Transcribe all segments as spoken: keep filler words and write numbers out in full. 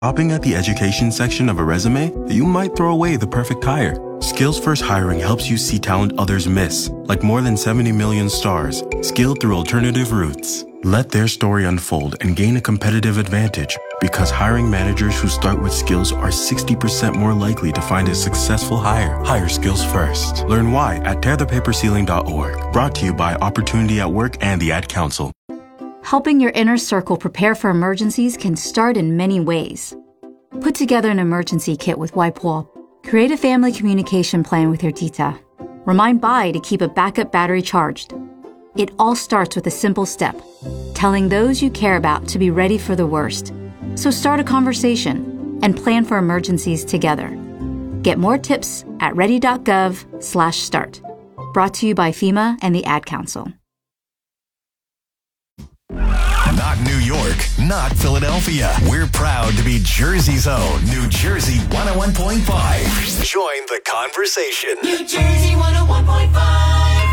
Stopping at the education section of a resume, you might throw away the perfect hire. Skills First Hiring helps you see talent others miss, like more than seventy million stars, skilled through alternative routes. Let their story unfold and gain a competitive advantage, because hiring managers who start with skills are sixty percent more likely to find a successful hire. Hire skills first. Learn why at tear the paper ceiling dot org. Brought to you by Opportunity at Work and the Ad Council. Helping your inner circle prepare for emergencies can start in many ways. Put together an emergency kit with WipeWall. Create a family communication plan with your tita. Remind Bai to keep a backup battery charged. It all starts with a simple step, telling those you care about to be ready for the worst. So start a conversation and plan for emergencies together. Get more tips at ready.gov slash start. Brought to you by FEMA and the Ad Council. Not New York, not Philadelphia. We're proud to be Jersey's own New Jersey one oh one point five. Join the conversation. New Jersey one oh one point five.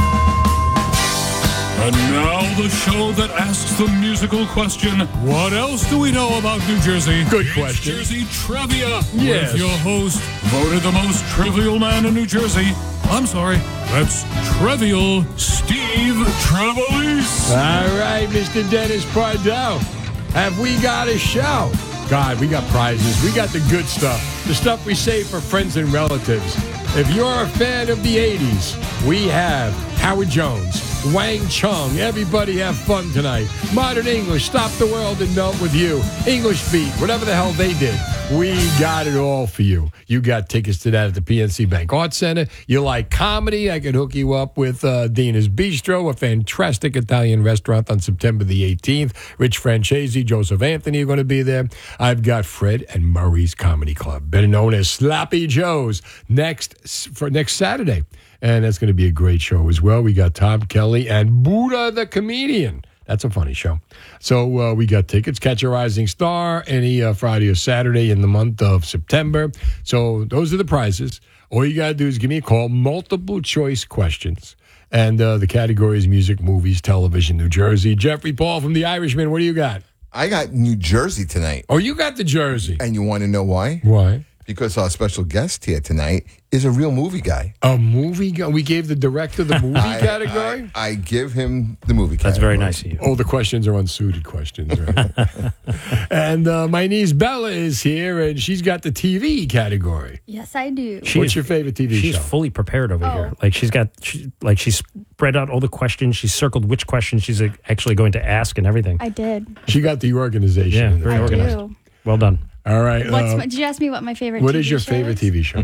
And now the show that asks the musical question, what else do we know about New Jersey? Good It's question. Jersey Trivia. Yes. With your host, voted the most trivial man in New Jersey. I'm sorry, that's Trivial Steve Trevelise. All right, Mister Dennis Pardo. Have we got a show? God, we got prizes. We got the good stuff. The stuff we save for friends and relatives. If you're a fan of the eighties, we have Howard Jones, Wang Chung. Everybody have fun tonight. Modern English, Stop the World and Melt with You. English Beat, whatever the hell they did. We got it all for you. You got tickets to that at the P N C Bank Arts Center. You like comedy? I could hook you up with uh, Dina's Bistro, a fantastic Italian restaurant on September the eighteenth. Rich Francesi, Joseph Anthony are going to be there. I've got Fred and Murray's Comedy Club, better known as Sloppy Joe's, next for next Saturday. And that's going to be a great show as well. We got Tom Kelly and Buddha the Comedian. That's a funny show. So uh, we got tickets. Catch a Rising Star any uh, Friday or Saturday in the month of September. So those are the prizes. All you got to do is give me a call. Multiple choice questions. And uh, the category is music, movies, television, New Jersey. Jeffrey Paul from The Irishman. What do you got? I got New Jersey tonight. Oh, you got the Jersey. And you want to know why? Why? Because our special guest here tonight is a real movie guy. A movie guy? We gave the director the movie I, category? I, I give him the movie category. That's very nice of you. Oh, the questions are unsuited questions, right? And uh, my niece Bella is here, and she's got the T V category. Yes, I do. She What's is- your favorite T V She's show? fully prepared over Oh. here. Like she's got, she, like she's spread out all the questions. She's circled which questions she's uh, actually going to ask and everything. I did. She got the organization. Yeah, in very there. I organized. do. Well done. All right. What's uh, my, did you ask me what my favorite what T V is your show favorite is? T V show?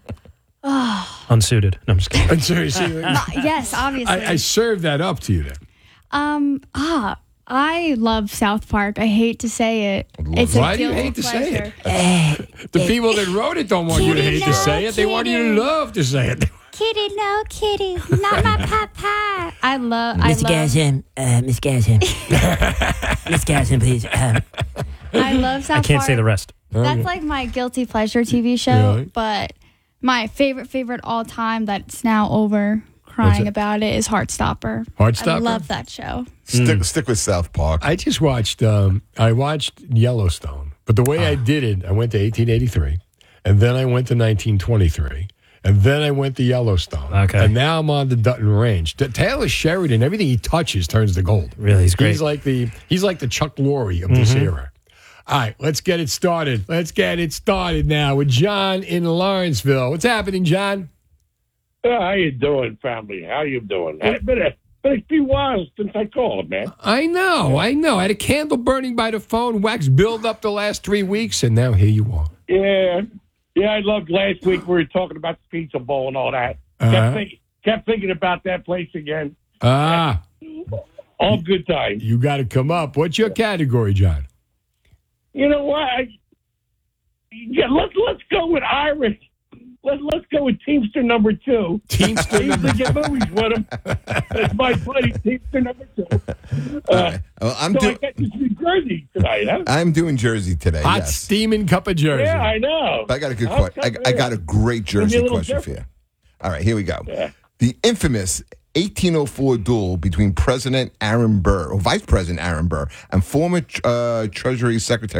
Unsuited. No, I'm just kidding. I'm sorry, see, Not- yes, obviously. I, I served that up to you then. um, ah, I love South Park. I hate to say it. It's Why a do you guilty hate to say pleasure. it? The people that wrote it don't want you to Kitty, hate to say it. They want you to kitty. love to say it. Kitty, no kitty, not my papa. I love. I Mister love. Garrison, uh, Miss Garrison. Miss Garrison, please. Um, I love South I can't Park. say the rest. That's like my guilty pleasure T V show. Really? But my favorite, favorite all time that's now over crying it? about it is Heartstopper. Heartstopper? I love that show. Stick, stick with South Park. I just watched. Um, I watched Yellowstone, but the way I did it, I went to eighteen eighty-three, and then I went to nineteen twenty-three, and then I went to Yellowstone. Okay. And now I'm on the Dutton Range. T- Taylor Sheridan, everything he touches turns to gold. Really, he's great. He's like the he's like the Chuck Lorre of this era. All right, let's get it started. Let's get it started now with John in Lawrenceville. What's happening, John? Uh, how you doing, family? How you doing? It's been a, been a few whiles since I called, man. I know, I know. I had a candle burning by the phone, wax build up the last three weeks, and now here you are. Yeah, yeah. I loved last week. We were talking about the Pizza Bowl and all that. Uh-huh. Kept, think, kept thinking about that place again. Ah, All good times. you got to come up. What's your category, John? You know what? I, yeah, let's let's go with Irish. Let's let's go with Teamster number two. Teamster I usually get movies with him. That's my buddy, Teamster number two. Uh, Well, I'm, so I do- got this New Jersey tonight, huh? I'm doing Jersey today. Hot yes. steaming cup of Jersey. Yeah, I know. But I got a good I'll question. I, come I here. got a great It'll be a Jersey little question for you. different. All right, here we go. Yeah. The infamous eighteen oh four duel between President Aaron Burr, or Vice President Aaron Burr, and former uh, Treasury Secretary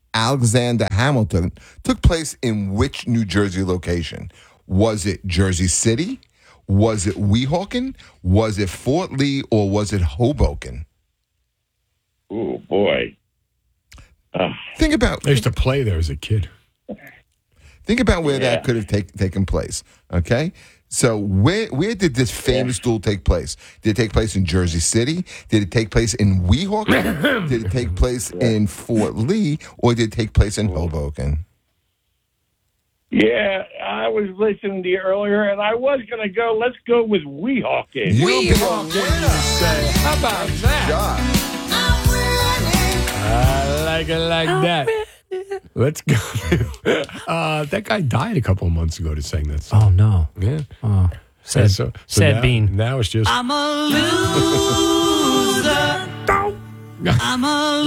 Alexander Hamilton took place in which New Jersey location? Was it Jersey City? Was it Weehawken? Was it Fort Lee? Or was it Hoboken? Oh, boy. Uh, Think about I used to play there as a kid. think about where Yeah. that could have take, taken place. Okay, so where where did this famous duel take place? Did it take place in Jersey City? Did it take place in Weehawken? Did it take place in Fort Lee? Or did it take place in Hoboken? yeah, I was listening to you earlier, and I was going to go, let's go with Weehawken. Weehawken. How about that? I like it like that. Let's go. Uh, that guy died a couple of months ago to sing that song. Oh, no. Yeah. Oh, sad, So- so sad now- bean. Now it's just. I'm a loser. I'm a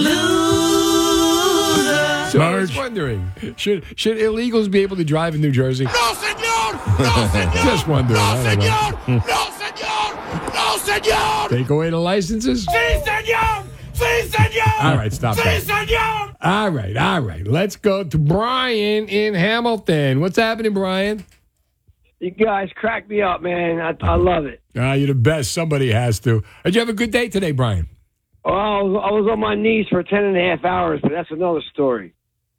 loser. So I was wondering, should should illegals be able to drive in New Jersey? No, senor. No, senor. Just wondering. No, I don't know. senor. No, senor. No, senor. Take away the licenses? Si, senor. Si, senor. All right, stop Si, that. senor. All right, all right. Let's go to Brian in Hamilton. What's happening, Brian? You guys crack me up, man. I, I love it. Ah, you're the best. Somebody has to. Did you have a good day today, Brian? Oh, I was, I was on my knees for ten and a half hours, but that's another story.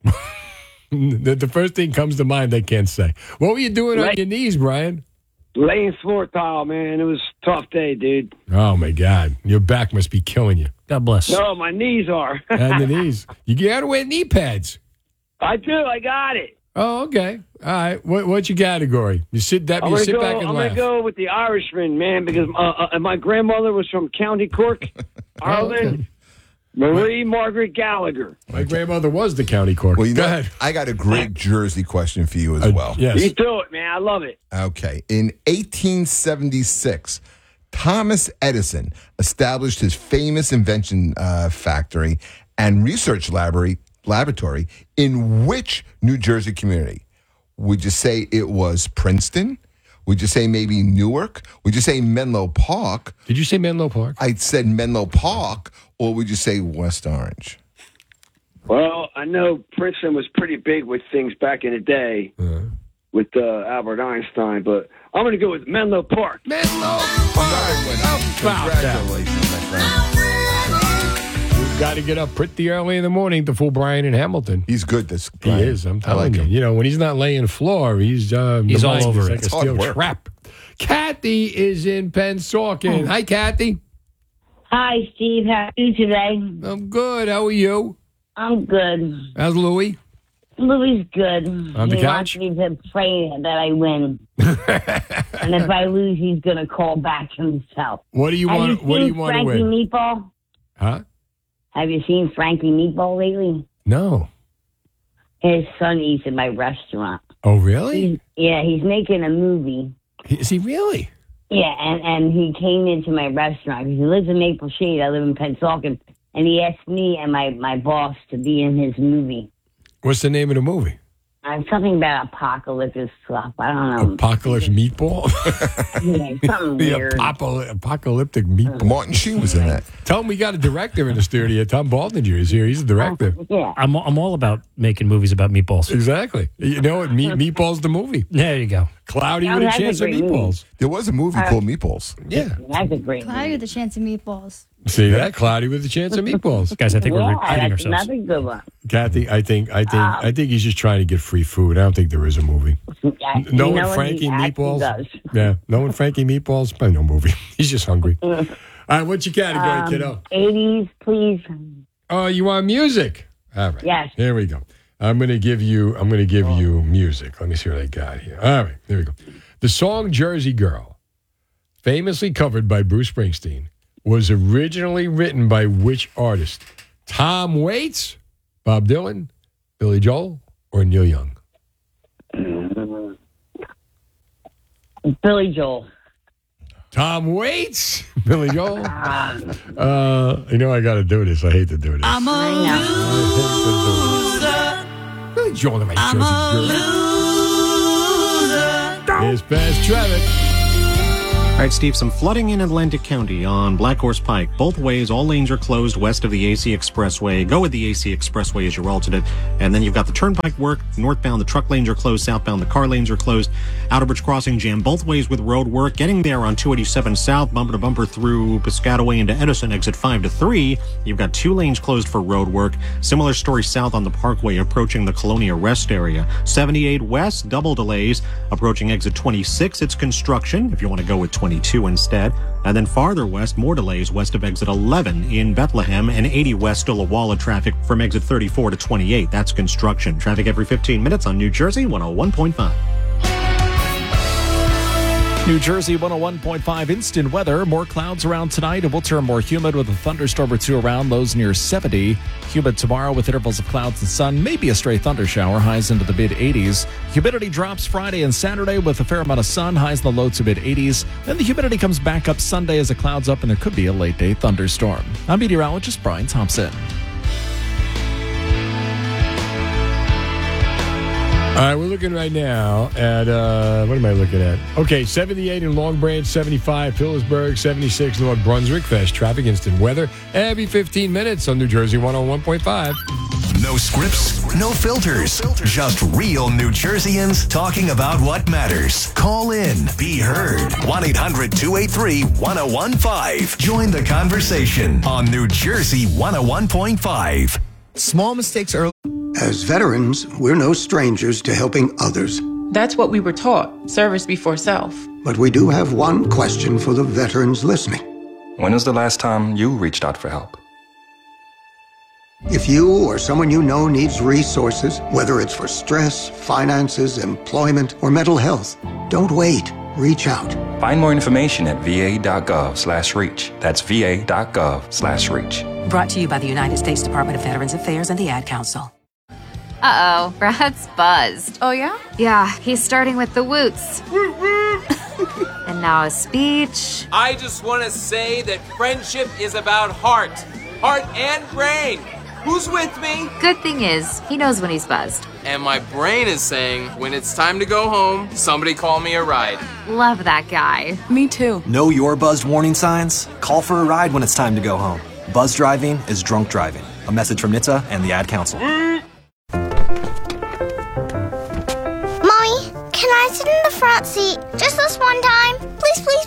The, the first thing comes to mind, I can't say. What were you doing on Lay- your knees, Brian? Laying floor tile, man. It was a tough day, dude. Oh, my God. Your back must be killing you. God bless. No, my knees are. And the knees. You got to wear knee pads. I do. I got it. Oh, okay. All right. What, what's your category? You sit that. I'm You gonna sit go. back and I'm laugh. gonna go with the Irishman, man, because uh, uh, my grandmother was from County Cork, Ireland. Marie Margaret Gallagher. My grandmother was the county court. Well, you Go know, ahead. I got a great Jersey question for you as Uh, well. yes. You do it, man. I love it. Okay. In eighteen seventy-six, Thomas Edison established his famous invention uh, factory and research laboratory, laboratory in which New Jersey community? Would you say it was Princeton? Would you say maybe Newark? Would you say Menlo Park? Did you say Menlo Park? I said Menlo Park, or would you say West Orange? Well, I know Princeton was pretty big with things back in the day with uh, Albert Einstein, but I'm going to go with Menlo Park. Menlo Park. Congratulations, my friend. You've got to get up pretty early in the morning to fool Brian in Hamilton. He's good. This He is. I'm telling like you. him. You know, when he's not laying floor, he's uh, He's the all mind over is it. like It's a hard steel work. trap. Kathy is in Pensauken. Hi, Kathy. Hi, Steve. How are you today? I'm good. How are you? I'm good. How's Louie? Louis good. On the he couch? wants me to pray that I win. And if I lose, he's going to call back himself. What do you Have want? you What do seen you want to Frankie win? Meatball? Huh? Have you seen Frankie Meatball lately? No. His son eats at my restaurant. Oh, really? He's, yeah, he's making a movie. Is he really? Yeah, and, and he came into my restaurant because he lives in Maple Shade. I live in Pensauken. And he asked me and my, my boss to be in his movie. What's the name of the movie? Uh, something about apocalyptic stuff. I don't know. Apocalypse Meatball? Yeah, something the weird. apocal- apocalyptic meatball. Martin Sheen was in that. Tell him we got a director in the studio. Tom Baldinger is here. He's a director. Yeah. I'm I'm all about making movies about meatballs. Exactly. You know what? Meat, Meatballs the movie. There you go. Cloudy That with a was a chance of great movie. meatballs. There was a movie Uh, called Meatballs. Yeah. That's a great Cloudy movie. with a chance of meatballs. See that? Cloudy with a chance of meatballs. Guys, I think we're Yeah, repeating that's ourselves. another good one. Kathy, I think I think Um, I think he's just trying to get free food. I don't think there is a movie. Yeah, No you know one what Frankie he actually Meatballs. does. Yeah. No one Frankie Meatballs. Probably no movie. He's just hungry. All right, what's your category, Um, kiddo? eighties, please. Oh, you want music? All right. Yes. Here we go. I'm gonna give you I'm gonna give you music. Let me see what I got here. All right, here we go. The song Jersey Girl, famously covered by Bruce Springsteen, was originally written by which artist? Tom Waits, Bob Dylan, Billy Joel, or Neil Young? Billy Joel. Tom Waits, Billy Joel. Uh, you know I got to do this. I hate to do this. I'm a I loser. Billy Joel, the right I'm a Jersey girl. loser. Here's Fast Traffic. All right, Steve, some flooding in Atlantic County on Black Horse Pike. Both ways, all lanes are closed west of the A C Expressway. Go with the A C Expressway as your alternate. And then you've got the turnpike work. Northbound, the truck lanes are closed. Southbound, the car lanes are closed. Outer Bridge Crossing jam both ways with road work. Getting there on two eighty-seven South, bumper to bumper through Piscataway into Edison, exit five to three. You've got two lanes closed for road work. Similar story south on the Parkway approaching the Colonia Rest area. seventy-eight West, double delays. Approaching exit twenty-six, it's construction if you want to go with twenty-two instead. And then farther west, more delays west of exit eleven in Bethlehem, and eighty West, still a wall of traffic from exit thirty-four to twenty-eight. That's construction. Traffic every fifteen minutes on New Jersey one oh one point five. New Jersey one oh one point five instant weather. More clouds around tonight. It will turn more humid with a thunderstorm or two around. Lows near seventy. Humid tomorrow with intervals of clouds and sun. Maybe a stray thunder shower. Highs into the mid eighties. Humidity drops Friday and Saturday with a fair amount of sun. Highs in the low to mid eighties. Then the humidity comes back up Sunday as the clouds up and there could be a late day thunderstorm. I'm meteorologist Brian Thompson. All right, we're looking right now at, uh, what am I looking at? Okay, seventy-eight in Long Branch, seventy-five Phillipsburg, seventy-six North Brunswick. Fast traffic, instant weather every fifteen minutes on New Jersey one oh one point five. No scripts, no filters, just real New Jerseyans talking about what matters. Call in, be heard. one eight hundred two eight three one oh one five. Join the conversation on New Jersey one oh one point five. Small mistakes early. As veterans, we're no strangers to helping others. That's what we were taught, service before self. But we do have one question for the veterans listening. When was the last time you reached out for help? If you or someone you know needs resources, whether it's for stress, finances, employment, or mental health, don't wait. Reach out. Find more information at va.gov slash reach. That's va.gov slash reach. Brought to you by the United States Department of Veterans Affairs and the Ad Council. Uh-oh, Brad's buzzed. Oh, yeah? Yeah, he's starting with the woots. And now a speech. I just want to say that friendship is about heart. Heart and brain. Who's with me? Good thing is, he knows when he's buzzed. And my brain is saying, when it's time to go home, somebody call me a ride. Love that guy. Me too. Know your buzzed warning signs? Call for a ride when it's time to go home. Buzz driving is drunk driving. A message from N H T S A and the Ad Council. Mommy, can I sit in the front seat just this one time? Please, please,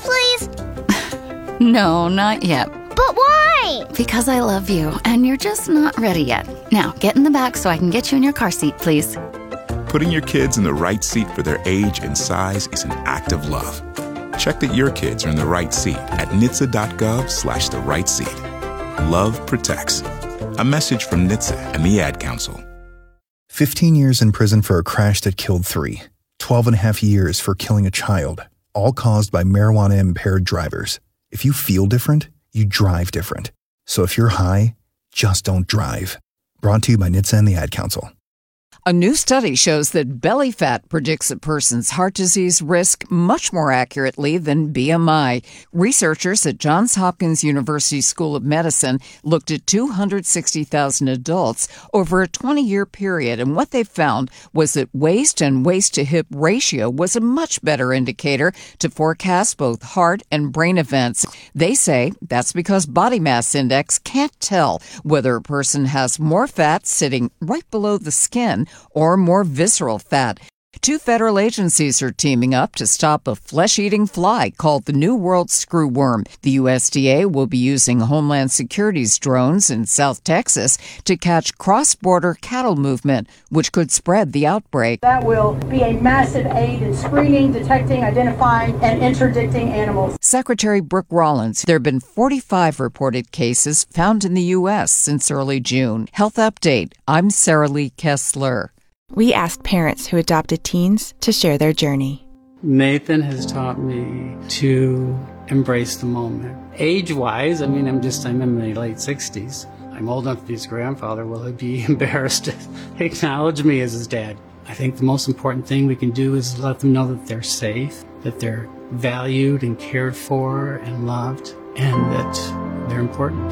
please. No, not yet. But why? Because I love you, and you're just not ready yet. Now, get in the back so I can get you in your car seat, please. Putting your kids in the right seat for their age and size is an act of love. Check that your kids are in the right seat at nhtsa.gov slash the right seat. Love protects. A message from N H T S A and the Ad Council. fifteen years in prison for a crash that killed three. twelve and a half years for killing a child, all caused by marijuana-impaired drivers. If you feel different, you drive different. So if you're high, just don't drive. Brought to you by N H T S A and the Ad Council. A new study shows that belly fat predicts a person's heart disease risk much more accurately than B M I. Researchers at Johns Hopkins University School of Medicine looked at two hundred sixty thousand adults over a twenty-year period, and what they found was that waist and waist-to-hip ratio was a much better indicator to forecast both heart and brain events. They say that's because body mass index can't tell whether a person has more fat sitting right below the skin or more visceral fat. Two federal agencies are teaming up to stop a flesh-eating fly called the New World screwworm. The U S D A will be using Homeland Security's drones in South Texas to catch cross-border cattle movement, which could spread the outbreak. That will be a massive aid in screening, detecting, identifying, and interdicting animals. Secretary Brooke Rollins, there have been forty-five reported cases found in the U S since early June. Health Update, I'm Sarah Lee Kessler. We asked parents who adopted teens to share their journey. Nathan has taught me to embrace the moment. Age-wise, I mean, I'm just, I'm in my late sixties. I'm old enough to be his grandfather. Will he be embarrassed to acknowledge me as his dad? I think the most important thing we can do is let them know that they're safe, that they're valued and cared for and loved, and that they're important.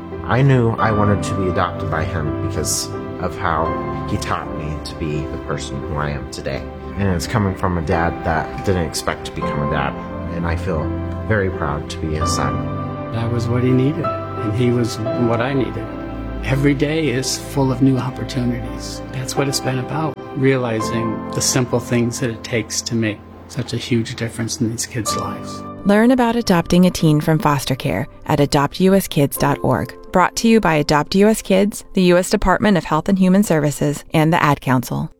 I knew I wanted to be adopted by him because of how he taught me to be the person who I am today. And it's coming from a dad that didn't expect to become a dad. and I feel very proud to be his son. That was what he needed, and he was what I needed. Every day is full of new opportunities. That's what it's been about, realizing the simple things that it takes to make such a huge difference in these kids' lives. Learn about adopting a teen from foster care at adopt u s kids dot org. Brought to you by Adopt U S Kids, the U S Department of Health and Human Services, and the Ad Council.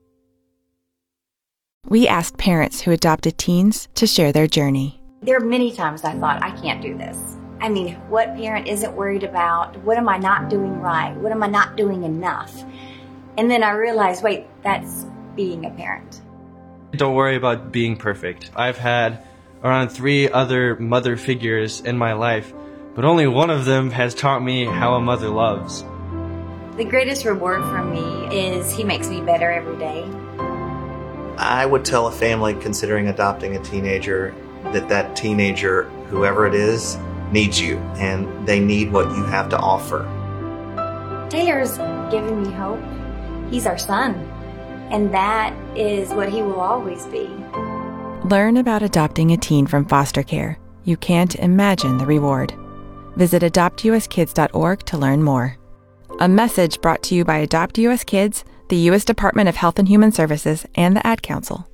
We asked parents who adopted teens to share their journey. There are many times I thought, I can't do this. I mean, what parent isn't worried about? What am I not doing right? What am I not doing enough? And then I realized, wait, that's being a parent. Don't worry about being perfect. I've had around three other mother figures in my life, but only one of them has taught me how a mother loves. The greatest reward for me is he makes me better every day. I would tell a family considering adopting a teenager that that teenager, whoever it is, needs you, and they need what you have to offer. Taylor's given me hope. He's our son, and that is what he will always be. Learn about adopting a teen from foster care. You can't imagine the reward. Visit adopt u s kids dot org to learn more. A message brought to you by Adopt U S Kids, the U S Department of Health and Human Services, and the Ad Council.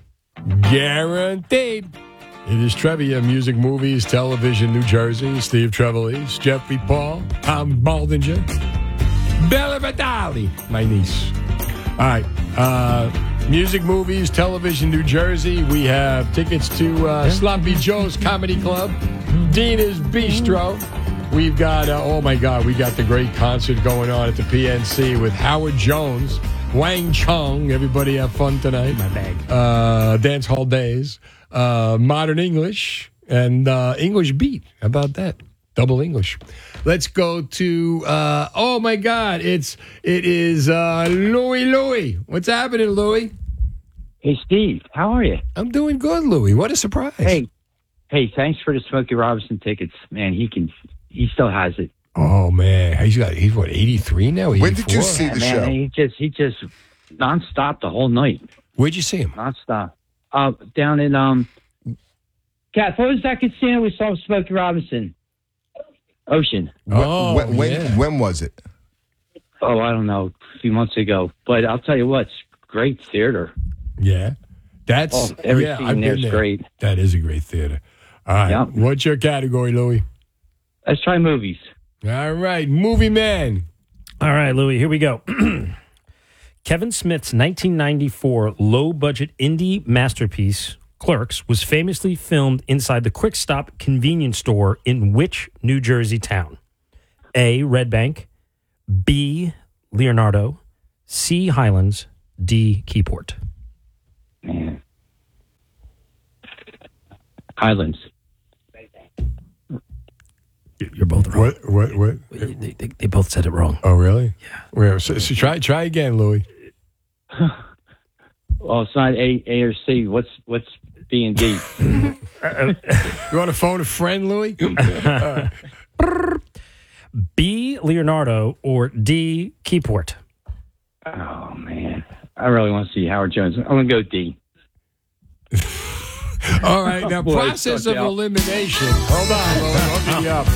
Guaranteed. It is Trivia, Music, Movies, Television, New Jersey. Steve Trevelise, Jeffrey Paul, Tom Baldinger, Bella Vitale, my niece. All right. Uh, music, Movies, Television, New Jersey. We have tickets to uh, Sloppy Joe's Comedy Club, Dina's Bistro. We've got, uh, oh my God, we got the great concert going on at the P N C with Howard Jones, Wang Chung. Everybody have fun tonight. My bag. Uh, Dance Hall Days, uh, Modern English, and uh, English Beat. How about that? Double English. Let's go to, uh, oh my God, it's, it is uh, Louie Louie. What's happening, Louie? Hey, Steve, how are you? I'm doing good, Louie. What a surprise. Hey, hey, thanks for the Smokey Robinson tickets. Man, he can, he still has it. Oh, man. He's got, he's what, eighty-three now? eighty-four? When did you see the yeah, man, show? He just, he just nonstop the whole night. Where'd you see him? Nonstop. Uh, down in, um, Kath, what was that casino we saw with Smokey Robinson? Ocean. Oh, when, when, yeah. when was it? Oh, I don't know, a few months ago. But I'll tell you what, it's great theater. Yeah. That's, oh, everything yeah, I've there's been there. Great. That is a great theater. All right. Yep. What's your category, Louie? Let's try movies. All right. Movie man. All right, Louie, here we go. Kevin Smith's nineteen ninety-four low-budget indie masterpiece, Clerks, was famously filmed inside the Quick Stop convenience store in which New Jersey town? A, Red Bank, B, Leonardo, C, Highlands, D, Keyport. Man. Highlands. You're both wrong. What? What? What? They, they, they both said it wrong. Oh, really? Yeah. Where, so, so try try again, Louie. Well, it's not A, A or C. What's what's B and D? You want to phone a friend, Louie? uh, B, Leonardo, or D, Keyport? Oh, man. I really want to see Howard Jones. I'm going to go D. All right. Now, Boy, process of out. elimination. Hold on, Louie. I'll get you up.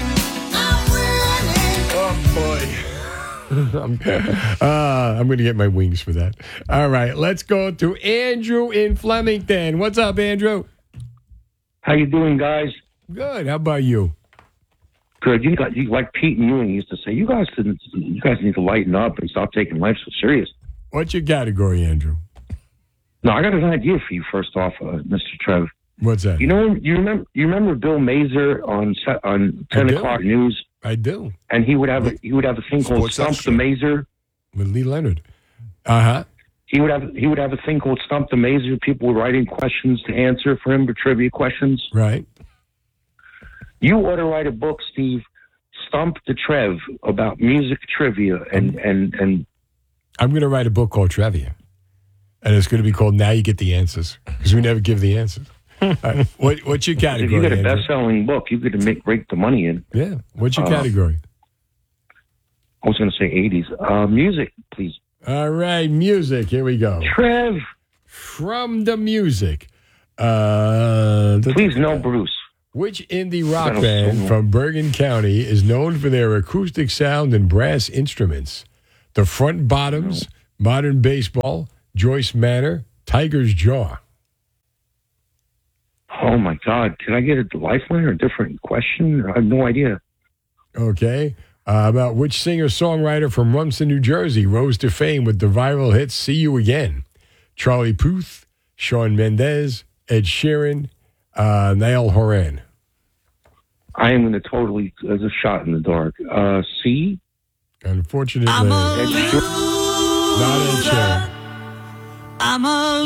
Oh, boy. I'm, uh, I'm going to get my wings for that. All right, let's go to Andrew in Flemington. What's up, Andrew? How you doing, guys? Good. How about you? Good. You got you like Pete and Ewing used to say. You guys didn't. You guys need to lighten up and stop taking life so serious. What's your category, Andrew? No, I got an idea for you. First off, uh, Mister Trev. What's that? You know, you remember you remember Bill Mazer on on ten o'clock news. I do. And he would have a, he would have a thing called Stump the Mazer with Lee Leonard. Uh huh. He would have he would have a thing called Stump the Mazer. People would write in questions to answer for him, for trivia questions. Right. You ought to write a book, Steve. Stump the Trev about music trivia and and and. I'm going to write a book called Trivia, and it's going to be called Now You Get the Answers because we never give the answers. Right. What, what's your category? If you get a Andrew? best-selling book, you could make break the money in. Yeah. What's your Uh, category? I was going to say eighties. Uh, music, please. All right, music. Here we go. Trev. From the music. Uh, Please, no Bruce. Which indie rock I don't band know. from Bergen County is known for their acoustic sound and brass instruments? The Front Bottoms, Modern Baseball, Joyce Manor, Tiger's Jaw. Oh, my God. Can I get a lifeline or a different question? I have no idea. Okay. Uh, about which singer-songwriter from Rumson, New Jersey rose to fame with the viral hit See You Again? Charlie Puth, Shawn Mendes, Ed Sheeran, uh, Niall Horan. I am going to totally, as a shot in the dark. Uh, C? Unfortunately, I'm a not Ed Sheeran. I'm a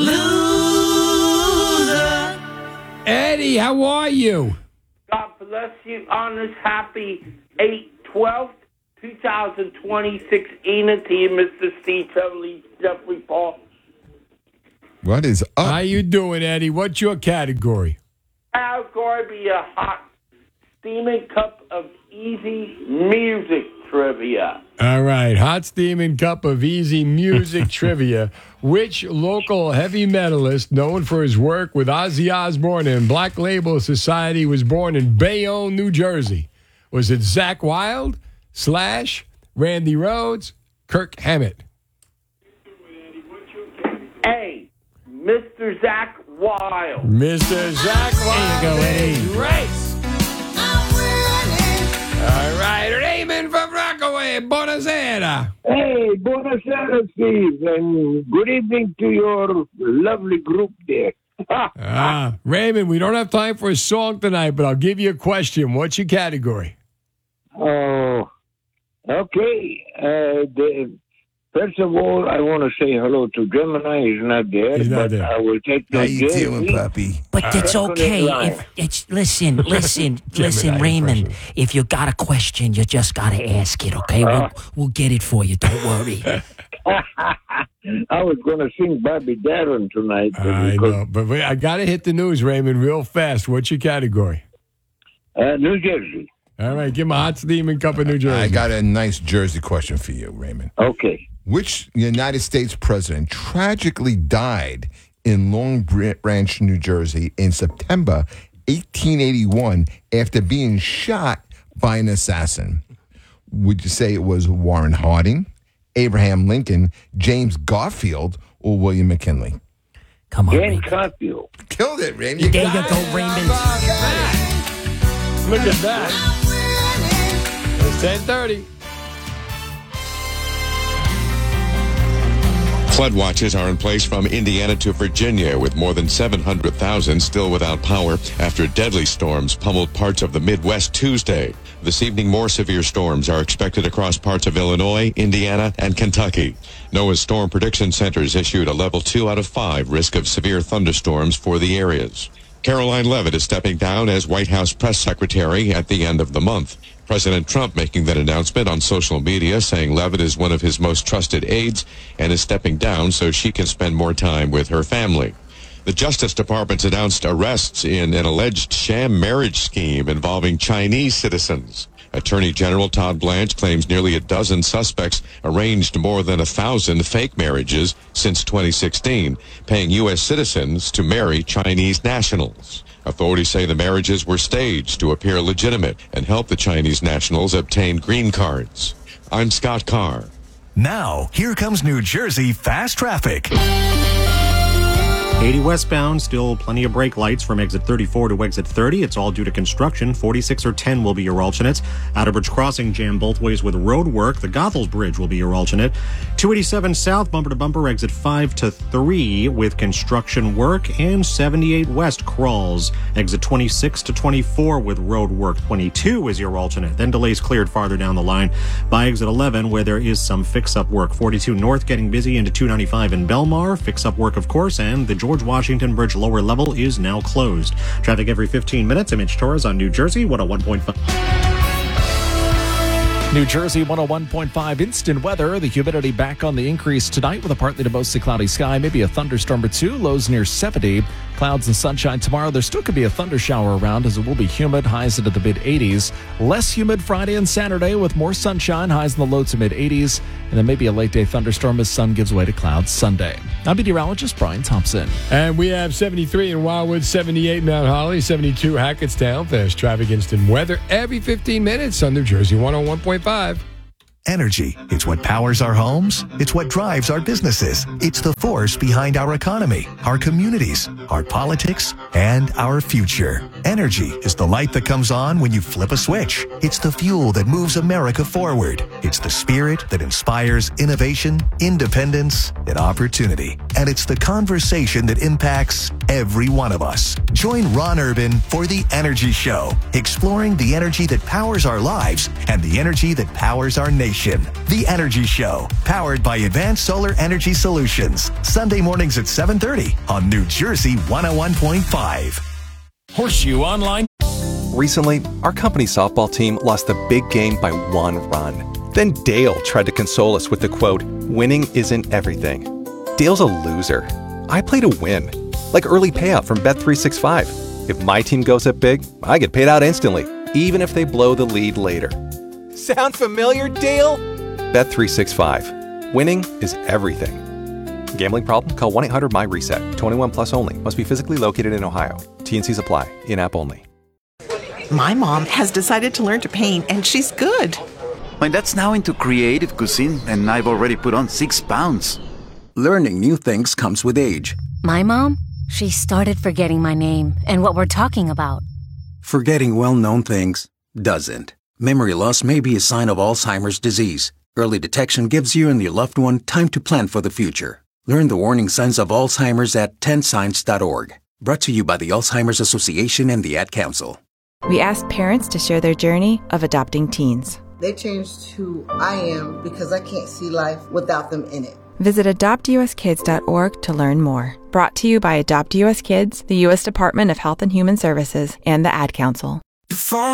loser. Eddie, how are you? God bless you on this happy eight twelve twenty twenty-six evening to you, Mister Steve Trevely, Jeffrey Paul. What is up? How you doing, Eddie? What's your category? I'll go be a hot steaming cup of easy music trivia. All right, hot steaming cup of easy music trivia. Which local heavy metalist known for his work with Ozzy Osbourne and Black Label Society was born in Bayonne, New Jersey? Was it Zakk Wylde, Slash, Randy Rhoads, Kirk Hammett? A, Mister Zakk Wylde. Mister Zakk Wylde. There you go, Eddie. Great. All right, Raymond from Rockaway, Buonasera. Hey, buonasera, Steve, and good evening to your lovely group there. Ah, Raymond, we don't have time for a song tonight, but I'll give you a question. What's your category? Oh, okay. Uh, the, first of all, I want to say hello to Gemini. He's not there, He's not but there. I will take the How you J doing, V. puppy? But it's Second in okay. line. If it's listen, listen, listen, Gemini Raymond. If you got a question, you just gotta ask it. Okay, Uh. we'll we'll get it for you. Don't worry. I was going to sing Bobby Darin tonight. but I because- know, but wait, I got to hit the news, Raymond, real fast. What's your category? Uh, New Jersey. All right, give him a hot steaming cup of New Jersey. I got a nice Jersey question for you, Raymond. Okay. Which United States president tragically died in Long Branch, New Jersey in September eighteen eighty-one after being shot by an assassin? Would you say it was Warren Harding, Abraham Lincoln, James Garfield, or William McKinley? Come on, James Garfield. Killed it, Raymond. There you go, Raymond. Look at that. It's ten thirty. Flood watches are in place from Indiana to Virginia, with more than seven hundred thousand still without power after deadly storms pummeled parts of the Midwest Tuesday. This evening, more severe storms are expected across parts of Illinois, Indiana, and Kentucky. NOAA's Storm Prediction Centers issued a level two out of five risk of severe thunderstorms for the areas. Caroline Leavitt is stepping down as White House press secretary at the end of the month. President Trump making that announcement on social media, saying Leavitt is one of his most trusted aides and is stepping down so she can spend more time with her family. The Justice Department's announced arrests in an alleged sham marriage scheme involving Chinese citizens. Attorney General Todd Blanche claims nearly a dozen suspects arranged more than a thousand fake marriages since twenty sixteen, paying U S citizens to marry Chinese nationals. Authorities say the marriages were staged to appear legitimate and help the Chinese nationals obtain green cards. I'm Scott Carr. Now, here comes New Jersey fast traffic. eighty westbound, still plenty of brake lights from exit thirty-four to exit thirty. It's all due to construction. forty-six or ten will be your alternates. Outerbridge Crossing jam both ways with road work. The Goethals Bridge will be your alternate. two eighty-seven south, bumper to bumper, exit five to three with construction work. And seventy-eight west crawls. Exit twenty-six to twenty-four with road work. twenty-two is your alternate. Then delays cleared farther down the line by exit eleven where there is some fix-up work. forty-two north getting busy into two ninety-five in Belmar. Fix-up work, of course, and the George Washington Bridge lower level is now closed. Traffic every fifteen minutes. I'm Mitch Torres on New Jersey one oh one point five. New Jersey one oh one point five instant weather. The humidity back on the increase tonight with a partly to mostly cloudy sky. Maybe a thunderstorm or two. Lows near seventy. Clouds and sunshine tomorrow. There still could be a thunder shower around as it will be humid, highs into the mid eighties. Less humid Friday and Saturday with more sunshine, highs in the low to mid eighties. And then maybe a late day thunderstorm as sun gives way to clouds Sunday. I'm meteorologist Brian Thompson. And we have seventy-three in Wildwood, seventy-eight in Mount Holly, seventy-two Hackettstown. Fast traffic instant weather every fifteen minutes on New Jersey one oh one point five. Energy. It's what powers our homes. It's what drives our businesses. It's the force behind our economy, our communities, our politics, and our future. Energy is the light that comes on when you flip a switch. It's the fuel that moves America forward. It's the spirit that inspires innovation, independence, and opportunity. And it's the conversation that impacts every one of us. Join Ron Urban for The Energy Show, exploring the energy that powers our lives and the energy that powers our nation. The Energy Show, powered by Advanced Solar Energy Solutions. Sunday mornings at seven thirty on New Jersey one oh one point five. Horseshoe Online. Recently, our company softball team lost the big game by one run. Then Dale tried to console us with the quote, "Winning isn't everything." Dale's a loser. I play to win, like early payout from Bet three sixty-five. If my team goes up big, I get paid out instantly, even if they blow the lead later. Sound familiar, Dale? Bet three sixty-five. Winning is everything. Gambling problem? Call one eight hundred M Y reset. twenty-one plus only. Must be physically located in Ohio. T N Cs apply. In-app only. My mom has decided to learn to paint, and she's good. My dad's now into creative cuisine, and I've already put on six pounds. Learning new things comes with age. My mom? She started forgetting my name and what we're talking about. Forgetting well-known things doesn't. Memory loss may be a sign of Alzheimer's disease. Early detection gives you and your loved one time to plan for the future. Learn the warning signs of Alzheimer's at ten signs dot org. Brought to you by the Alzheimer's Association and the Ad Council. We asked parents to share their journey of adopting teens. They changed who I am because I can't see life without them in it. Visit adopt u s kids dot org to learn more. Brought to you by Adopt U S Kids, the U S Department of Health and Human Services, and the Ad Council. The phone